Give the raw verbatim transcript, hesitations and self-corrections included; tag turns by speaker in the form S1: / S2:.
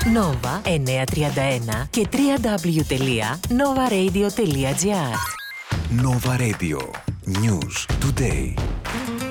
S1: Nova εννιακόσια τριάντα ένα και double-u double-u double-u τελεία nova radio τελεία gr.
S2: Nova Radio. News Today.